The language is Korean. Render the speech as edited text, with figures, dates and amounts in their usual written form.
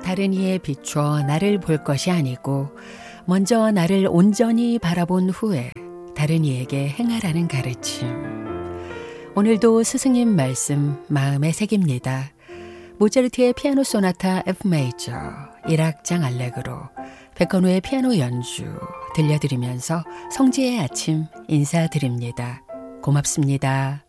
다른 이에 비추어 나를 볼 것이 아니고 먼저 나를 온전히 바라본 후에 다른 이에게 행하라는 가르침. 오늘도 스승님 말씀 마음에 새깁니다. 모차르트의 피아노 소나타 F 메이저 1악장 알레그로 백건우의 피아노 연주 들려드리면서 성지의 아침 인사드립니다. 고맙습니다.